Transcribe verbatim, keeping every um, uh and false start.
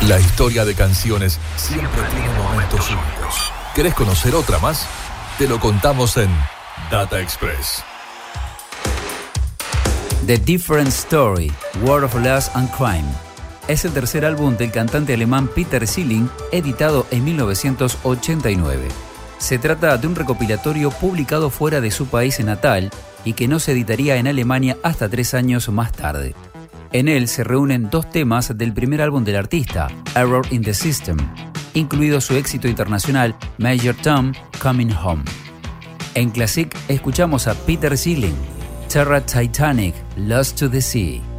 La historia de canciones siempre tiene momentos únicos. ¿Querés conocer otra más? Te lo contamos en Data Express. The Different Story, World of Lust and Crime. Es el tercer álbum del cantante alemán Peter Schilling, editado en mil novecientos ochenta y nueve. Se trata de un recopilatorio publicado fuera de su país natal y que no se editaría en Alemania hasta tres años más tarde. En él se reúnen dos temas del primer álbum del artista, Error in the System, incluido su éxito internacional Major Tom, Coming Home. En Classic escuchamos a Peter Schilling, Terra Titanic, Lost to the Sea.